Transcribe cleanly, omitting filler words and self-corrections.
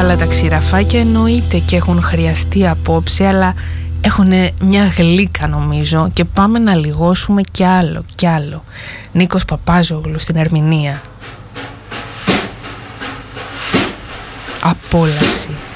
καλά τα ξηραφάκια, εννοείται και έχουν χρειαστεί απόψε, αλλά έχουν μια γλύκα νομίζω και πάμε να λιγώσουμε κι άλλο κι άλλο. Νίκος Παπάζογλου στην Ερμηνεία. Απόλαυση.